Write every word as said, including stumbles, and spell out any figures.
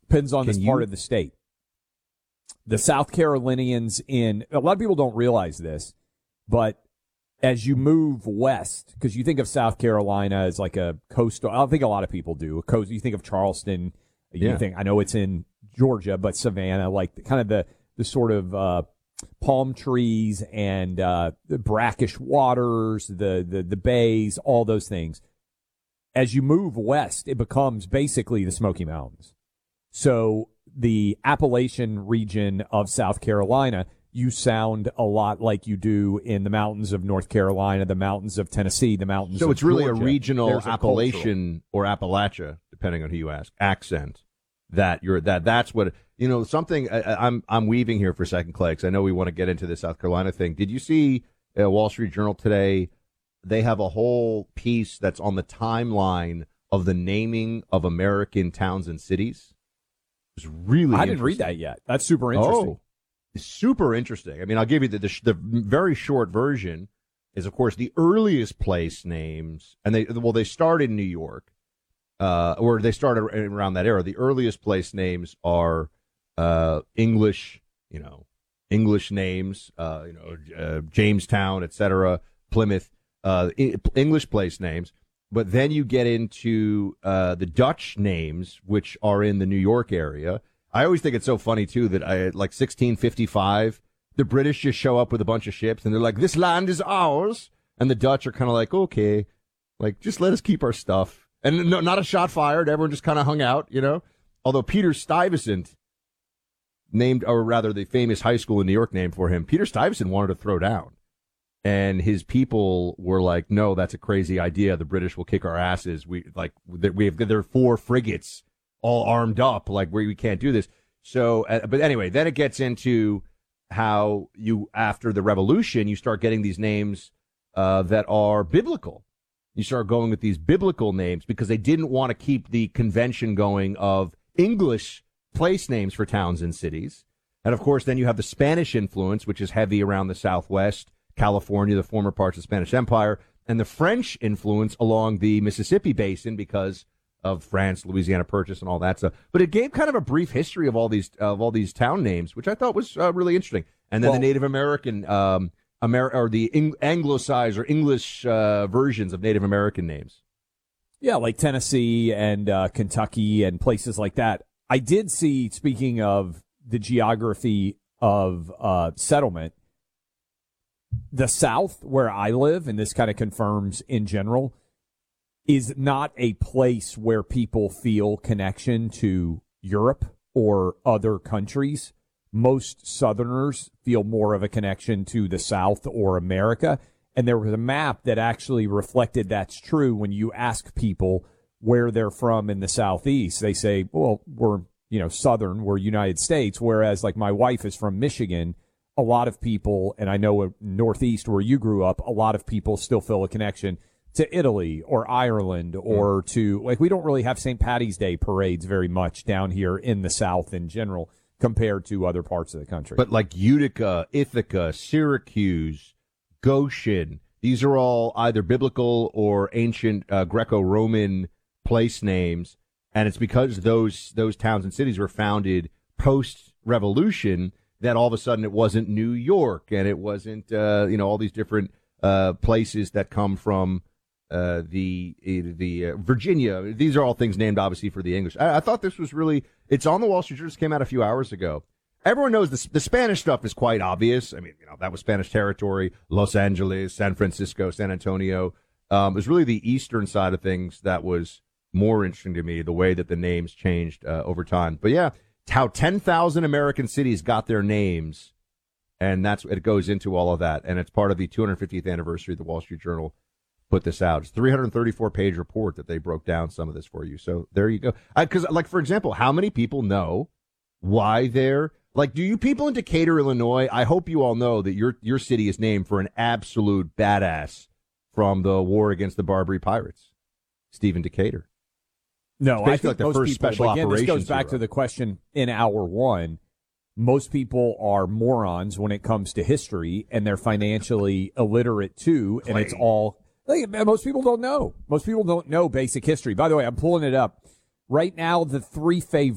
Depends on Can this you- part of the state. The South Carolinians in, a lot of people don't realize this, but as you move west, because you think of South Carolina as like a coastal, I don't think a lot of people do. A coast, you think of Charleston, you Yeah. think, I know it's in Georgia, but Savannah, like kind of the, the sort of uh, palm trees and uh, the brackish waters, the, the, the bays, all those things. As you move west, it becomes basically the Smoky Mountains. So the Appalachian region of South Carolina, you sound a lot like you do in the mountains of North Carolina, the mountains of Tennessee, the mountains So of it's really Georgia. a regional There's a Appalachian or Appalachia, depending on who you ask, accent. That you're that that's what you know. Something I, I'm I'm weaving here for a second, Clay, because I know we want to get into the South Carolina thing. Did you see uh, Wall Street Journal today? They have a whole piece that's on the timeline of the naming of American towns and cities. It was really I didn't read interesting. that yet. That's super interesting. Oh, it's super interesting. I mean, I'll give you the, the the very short version is, of course, the earliest place names, and they well they start in New York, uh, or they started around that era. The earliest place names are uh, English, you know, English names, uh, you know, uh, Jamestown, et cetera, Plymouth, uh, English place names. But then you get into uh, the Dutch names, which are in the New York area. I always think it's so funny, too, that I, like sixteen fifty-five, the British just show up with a bunch of ships, and they're like, this land is ours. And the Dutch are kind of like, okay, like, just let us keep our stuff. And no, not a shot fired. Everyone just kind of hung out, you know. Although Peter Stuyvesant named, or rather the famous high school in New York named for him, Peter Stuyvesant wanted to throw down. And his people were like, no, that's a crazy idea. The British will kick our asses. We like we have there are four frigates all armed up. Like we, we can't do this. So, uh, but anyway, then it gets into how you, after the revolution, you start getting these names uh, that are biblical. You start going with these biblical names because they didn't want to keep the convention going of English place names for towns and cities. And of course, then you have the Spanish influence, which is heavy around the Southwest, California, the former parts of the Spanish Empire, and the French influence along the Mississippi basin because of France, Louisiana Purchase, and all that stuff. But it gave kind of a brief history of all these of all these town names, which I thought was uh, really interesting. And then Well, the Native American, um, Amer- or the Eng- anglicized or English uh, versions of Native American names. Yeah, like Tennessee and uh, Kentucky and places like that. I did see, speaking of the geography of uh, settlement, the South, where I live, and this kind of confirms in general, is not a place where people feel connection to Europe or other countries. Most Southerners feel more of a connection to the South or America. And there was a map that actually reflected that's true when you ask people where they're from in the Southeast. They say, well, we're, you know, Southern, we're United States. Whereas, like, my wife is from Michigan. A lot of people, and I know Northeast where you grew up, a lot of people still feel a connection to Italy or Ireland or mm. to, like, we don't really have Saint Patty's Day parades very much down here in the South in general compared to other parts of the country. But like Utica, Ithaca, Syracuse, Goshen, these are all either biblical or ancient uh, Greco-Roman place names, and it's because those those towns and cities were founded post-revolution that all of a sudden it wasn't New York and it wasn't, uh, you know, all these different uh, places that come from uh, the the uh, Virginia. These are all things named, obviously, for the English. I, I thought this was really, it's on the Wall Street Journal. It came out a few hours ago. Everyone knows this, the Spanish stuff is quite obvious. I mean, you know, that was Spanish territory, Los Angeles, San Francisco, San Antonio. Um, it was really the eastern side of things that was more interesting to me, the way that the names changed uh, over time. But yeah, how ten thousand American cities got their names, and that's it goes into all of that. And it's part of the two hundred fiftieth anniversary of the Wall Street Journal put this out. It's a three hundred thirty-four page report that they broke down some of this for you. So there you go. Because, like, for example, how many people know why they're, like, do you people in Decatur, Illinois, I hope you all know that your your city is named for an absolute badass from the war against the Barbary Pirates, Stephen Decatur. No, I think like the most first people, special again, this goes operations back hero. to the question in hour one. Most people are morons when it comes to history, and they're financially illiterate too, and it's all, like, most people don't know. Most people don't know basic history. By the way, I'm pulling it up. Right now, the three favorite